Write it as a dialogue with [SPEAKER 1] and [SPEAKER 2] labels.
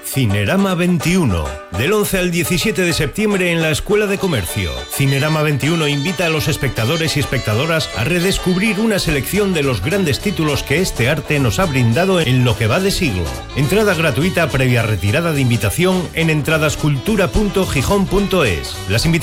[SPEAKER 1] Cinerama 21. Del 11 al 17 de septiembre en la Escuela de Comercio. Cinerama 21 invita a los espectadores y espectadoras a redescubrir una selección de los grandes títulos que este arte nos ha brindado en lo que va de siglo. Entrada gratuita previa retirada de invitación en entradascultura.gijón.es. Las invitaciones